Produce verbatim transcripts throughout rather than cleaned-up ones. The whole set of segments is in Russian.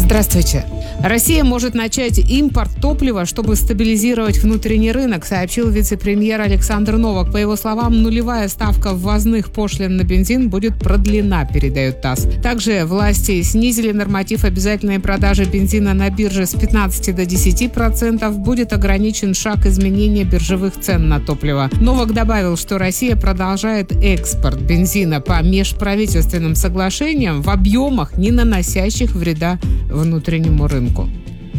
Здравствуйте. Россия может начать импорт топлива, чтобы стабилизировать внутренний рынок, сообщил вице-премьер Александр Новак. По его словам, нулевая ставка ввозных пошлин на бензин будет продлена, передает ТАСС. Также власти снизили норматив обязательной продажи бензина на бирже с пятнадцати до десяти процентов. Будет ограничен шаг изменения биржевых цен на топливо. Новак добавил, что Россия продолжает экспорт бензина по межправительственным соглашениям в объемах, не наносящих вреда внутреннему рынку.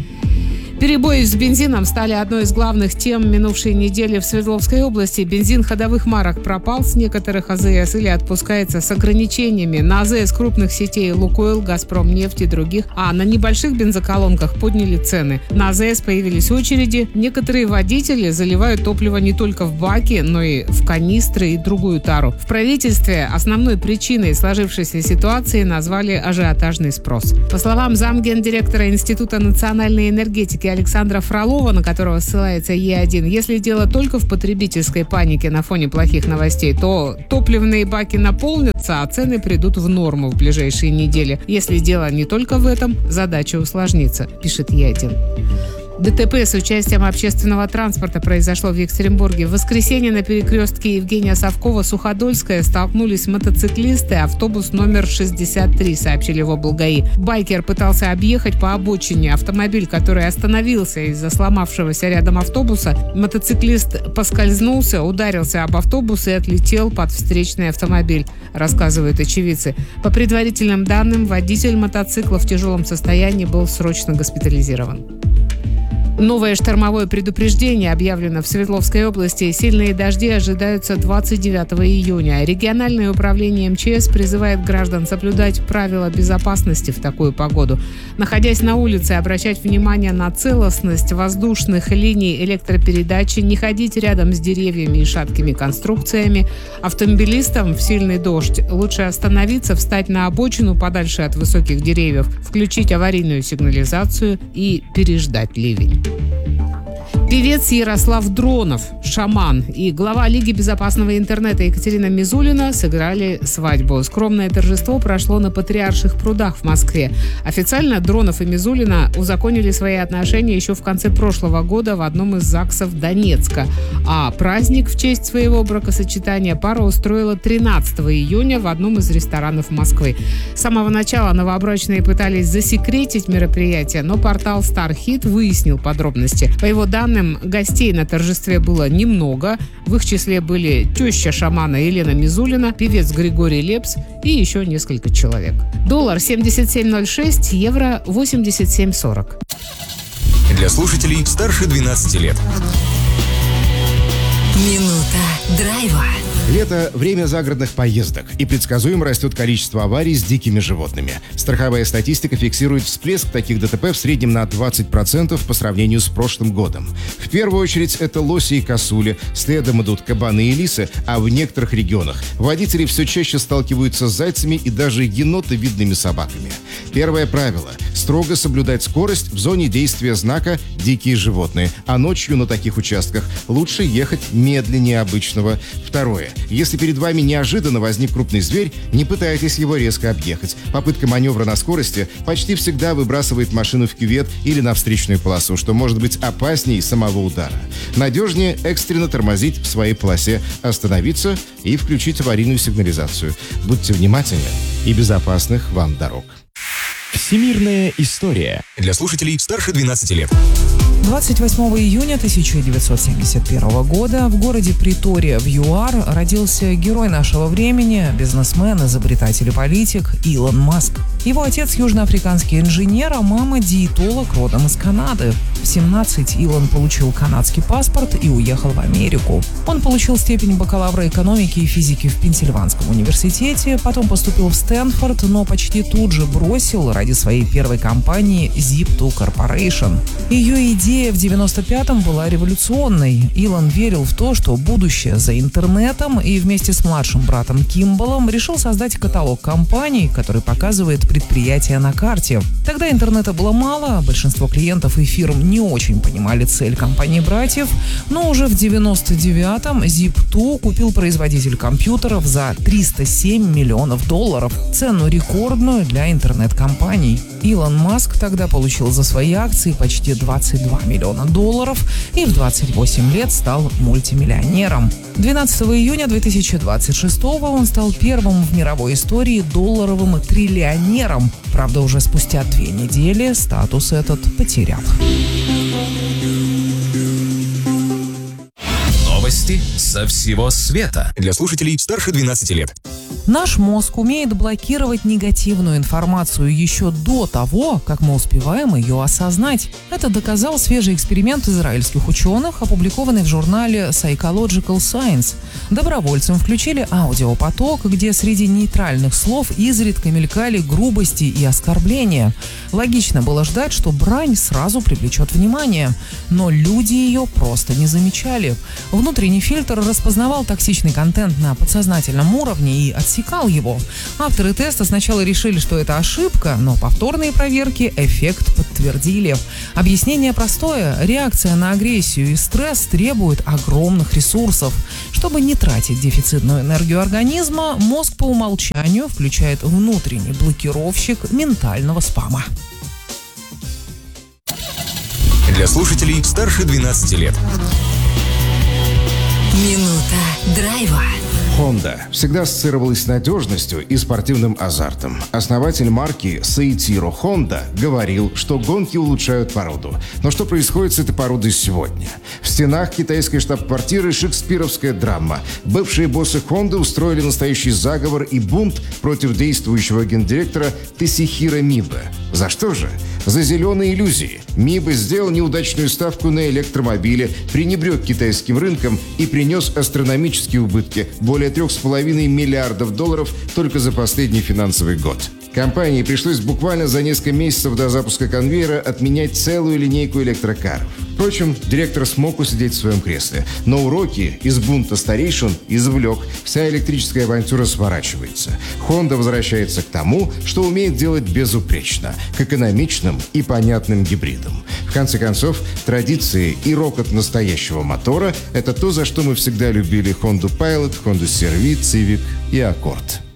Перебои с бензином стали одной из главных тем минувшей недели в Свердловской области. Бензин ходовых марок пропал с некоторых АЗС или отпускается с ограничениями. На АЗС крупных сетей «Лукойл», «Газпромнефть» и других, а на небольших бензоколонках подняли цены. На АЗС появились очереди. Некоторые водители заливают топливо не только в баки, но и в канистры и другую тару. В правительстве основной причиной сложившейся ситуации назвали ажиотажный спрос. По словам замгендиректора Института национальной энергетики Александра Фролова, на которого ссылается Е один, если дело только в потребительской панике на фоне плохих новостей, то топливные баки наполнятся, а цены придут в норму в ближайшие недели. Если дело не только в этом, задача усложнится, пишет Е один. ДТП с участием общественного транспорта произошло в Екатеринбурге. В воскресенье на перекрестке Евгения Савкова-Суходольская столкнулись мотоциклисты и автобус номер шестьдесят три, сообщили в облгаи. Байкер пытался объехать по обочине автомобиль, который остановился из-за сломавшегося рядом автобуса. Мотоциклист поскользнулся, ударился об автобус и отлетел под встречный автомобиль, рассказывают очевидцы. По предварительным данным, водитель мотоцикла в тяжелом состоянии был срочно госпитализирован. Новое штормовое предупреждение объявлено в Свердловской области. Сильные дожди ожидаются двадцать девятого июня. Региональное управление МЧС призывает граждан соблюдать правила безопасности в такую погоду. Находясь на улице, обращать внимание на целостность воздушных линий электропередачи, не ходить рядом с деревьями и шаткими конструкциями. Автомобилистам в сильный дождь лучше остановиться, встать на обочину подальше от высоких деревьев, включить аварийную сигнализацию и переждать ливень. Певец Ярослав Дронов, шаман, и глава Лиги безопасного интернета Екатерина Мизулина сыграли свадьбу. Скромное торжество прошло на Патриарших прудах в Москве. Официально Дронов и Мизулина узаконили свои отношения еще в конце прошлого года в одном из ЗАГСов Донецка. А праздник в честь своего бракосочетания пара устроила тринадцатого июня в одном из ресторанов Москвы. С самого начала новобрачные пытались засекретить мероприятие, но портал StarHit выяснил подробности. По его данным, гостей на торжестве было немного. В их числе были теща шамана Елена Мизулина, певец Григорий Лепс и еще несколько человек. Доллар семьдесят семь ноль шесть, евро восемьдесят семь сорок. Для слушателей старше двенадцати лет. Минута драйва. Лето – время загородных поездок, и предсказуемо растет количество аварий с дикими животными. Страховая статистика фиксирует всплеск таких ДТП в среднем на двадцать процентов по сравнению с прошлым годом. В первую очередь это лоси и косули, следом идут кабаны и лисы, а в некоторых регионах водители все чаще сталкиваются с зайцами и даже енотовидными собаками. Первое правило – строго соблюдать скорость в зоне действия знака «Дикие животные», а ночью на таких участках лучше ехать медленнее обычного. Второе. Если перед вами неожиданно возник крупный зверь, не пытайтесь его резко объехать. Попытка маневра на скорости почти всегда выбрасывает машину в кювет или на встречную полосу, что может быть опаснее самого удара. Надежнее экстренно тормозить в своей полосе, остановиться и включить аварийную сигнализацию. Будьте внимательны и безопасных вам дорог. Всемирная история. Для слушателей старше двенадцати лет. двадцать восьмого июня тысяча девятьсот семьдесят первого года в городе Притория в ЮАР родился герой нашего времени, бизнесмен, изобретатель и политик Илон Маск. Его отец южноафриканский инженер, а мама диетолог родом из Канады. В семнадцать Илон получил канадский паспорт и уехал в Америку. Он получил степень бакалавра экономики и физики в Пенсильванском университете, потом поступил в Стэнфорд, но почти тут же бросил ради своей первой компании зип ту Corporation. Ее идея идея в девяносто пятом была революционной. Илон верил в то, что будущее за интернетом, и вместе с младшим братом Кимбалом решил создать каталог компаний, который показывает предприятия на карте. Тогда интернета было мало, большинство клиентов и фирм не очень понимали цель компании братьев, но уже в девяносто девятом зип два купил производитель компьютеров за триста семь миллионов долларов, цену рекордную для интернет-компаний. Илон Маск тогда получил за свои акции почти двадцать два миллиона долларов и в двадцать восемь лет стал мультимиллионером. двенадцатого июня две тысячи двадцать шестого он стал первым в мировой истории долларовым триллионером. Правда, уже спустя две недели статус этот потерял. Новости со всего света. Для слушателей старше двенадцати лет. Наш мозг умеет блокировать негативную информацию еще до того, как мы успеваем ее осознать. Это доказал свежий эксперимент израильских ученых, опубликованный в журнале Psychological Science. Добровольцам включили аудиопоток, где среди нейтральных слов изредка мелькали грубости и оскорбления. Логично было ждать, что брань сразу привлечет внимание. Но люди ее просто не замечали. Внутренний фильтр распознавал токсичный контент на подсознательном уровне и отсекал его. Авторы теста сначала решили, что это ошибка, но повторные проверки эффект подтвердили. Объяснение простое. Реакция на агрессию и стресс требует огромных ресурсов. Чтобы не тратить дефицитную энергию организма, мозг по умолчанию включает внутренний блокировщик ментального спама. Для слушателей старше двенадцати лет. Минута драйва. Honda всегда ассоциировалась с надежностью и спортивным азартом. Основатель марки Сеитиро Honda говорил, что гонки улучшают породу. Но что происходит с этой породой сегодня? В стенах китайской штаб-квартиры шекспировская драма. Бывшие боссы Honda устроили настоящий заговор и бунт против действующего гендиректора Тосихиро Мибе. За что же? За зеленые иллюзии. Мибе сделал неудачную ставку на электромобили, пренебрег китайским рынком и принес астрономические убытки – более трех с половиной миллиардов долларов только за последний финансовый год. Компании пришлось буквально за несколько месяцев до запуска конвейера отменять целую линейку электрокаров. Впрочем, директор смог усидеть в своем кресле. Но уроки из бунта старейшин извлек. Вся электрическая авантюра сворачивается. Honda возвращается к тому, что умеет делать безупречно, к экономичным и понятным гибридам. В конце концов, традиции и рокот настоящего мотора – это то, за что мы всегда любили Honda Pilot, Honda си ар ви, Civic и Accord.